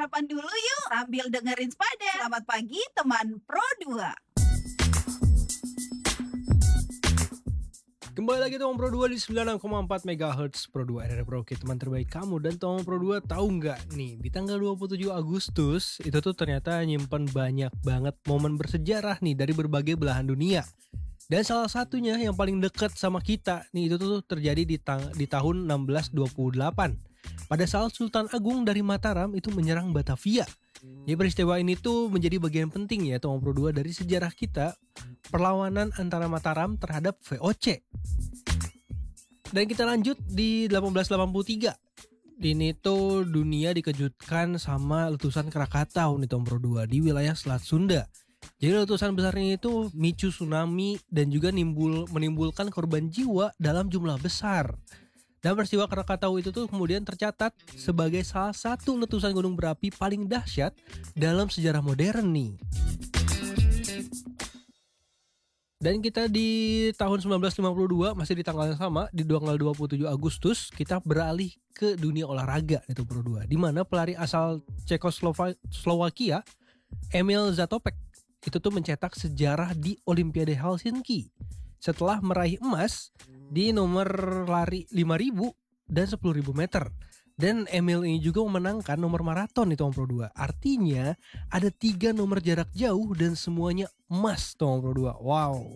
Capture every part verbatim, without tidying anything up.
sarapan dulu yuk sambil dengerin Spada. Selamat pagi teman Pro dua. Kembali lagi Teman Pro dua di sembilan puluh enam koma empat megahertz Pro dua R R Pro Oke, teman terbaik kamu. Dan Teman Pro dua tahu nggak nih, di tanggal dua puluh tujuh Agustus itu tuh ternyata nyimpen banyak banget momen bersejarah nih dari berbagai belahan dunia. Dan salah satunya yang paling dekat sama kita nih, itu tuh terjadi di, ta- di tahun enam belas dua puluh delapan. Pada saat Sultan Agung dari Mataram itu menyerang Batavia. Jadi peristiwa ini tuh menjadi bagian penting ya Teman Pro dua dari sejarah kita, perlawanan antara Mataram terhadap V O C. Dan kita lanjut di delapan belas delapan puluh tiga. Ini tuh dunia dikejutkan sama letusan Krakatau nih Teman Pro dua di wilayah Selat Sunda. Jadi letusan besar ini itu micu tsunami dan juga nimbul menimbulkan korban jiwa dalam jumlah besar. Dan peristiwa Krakatau itu tuh kemudian tercatat sebagai salah satu letusan gunung berapi paling dahsyat dalam sejarah modern nih. Dan kita di tahun sembilan belas lima puluh dua, masih di tanggal yang sama, di tanggal dua puluh tujuh Agustus, kita beralih ke dunia olahraga itu Pro dua, di mana pelari asal Cekoslovakia, Emil Zatopek, itu tuh mencetak sejarah di Olimpiade Helsinki setelah meraih emas di nomor lari lima ribu dan sepuluh ribu meter. Dan Emil ini juga memenangkan nomor maraton di Teman Pro dua. Artinya ada tiga nomor jarak jauh dan semuanya emas Teman Pro dua. Wow.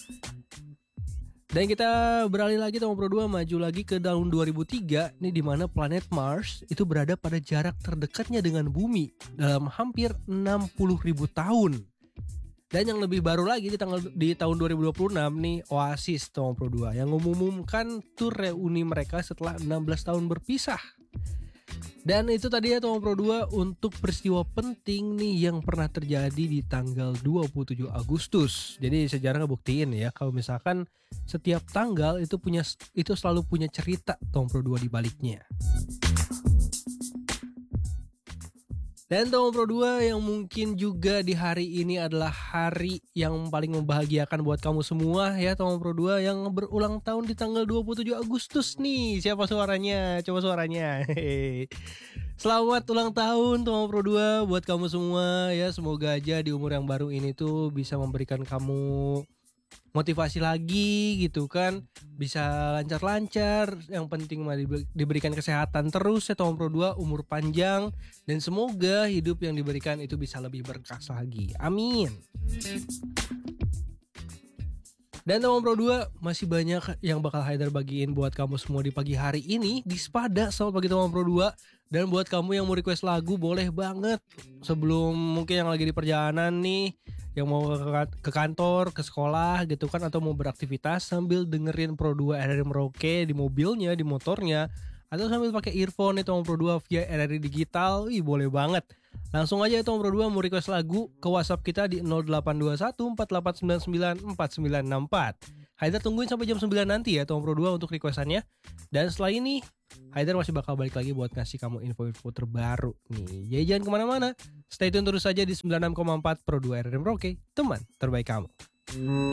Dan kita beralih lagi Teman Pro dua, maju lagi ke tahun dua ribu tiga nih, di mana planet Mars itu berada pada jarak terdekatnya dengan bumi dalam hampir enam puluh ribu tahun. Dan yang lebih baru lagi di tanggal di tahun dua ribu dua puluh enam nih, Oasis Teman Pro dua yang mengumumkan tur reuni mereka setelah enam belas tahun berpisah. Dan itu tadi ya Teman Pro dua untuk peristiwa penting nih yang pernah terjadi di tanggal dua puluh tujuh Agustus. Jadi sejarah ngebuktiin ya kalau misalkan setiap tanggal itu punya itu selalu punya cerita Teman Pro dua di baliknya. Dan Teman Pro dua yang mungkin juga di hari ini adalah hari yang paling membahagiakan buat kamu semua ya Teman Pro dua yang berulang tahun di tanggal dua puluh tujuh Agustus nih. Siapa suaranya? Coba suaranya. Hehehe. Selamat ulang tahun Teman Pro dua buat kamu semua ya. Semoga aja di umur yang baru ini tuh bisa memberikan kamu motivasi lagi gitu kan, bisa lancar-lancar, yang penting mah diberikan kesehatan terus ya Teman Pro dua, umur panjang, dan semoga hidup yang diberikan itu bisa lebih berkah lagi, amin. Dan Teman Pro dua, masih banyak yang bakal Haidar bagiin buat kamu semua di pagi hari ini di Spada. Selamat pagi Teman Pro dua. Dan buat kamu yang mau request lagu, boleh banget. Sebelum mungkin yang lagi di perjalanan nih, yang mau ke kantor, ke sekolah gitu kan, atau mau beraktivitas sambil dengerin Pro dua R R Merauke di mobilnya, di motornya, atau sambil pakai earphone nih Teman Pro dua via R R I Digital, wih boleh banget. Langsung aja ya Teman Pro dua mau request lagu ke WhatsApp kita di nol delapan dua satu empat delapan sembilan sembilan empat sembilan enam empat. Haidar tungguin sampai jam sembilan nanti ya Teman Pro dua untuk requestannya. Dan setelah ini Haidar masih bakal balik lagi buat ngasih kamu info-info terbaru nih. Jadi jangan kemana-mana, stay tune terus saja di sembilan puluh enam koma empat Pro dua R R Merauke, teman terbaik kamu.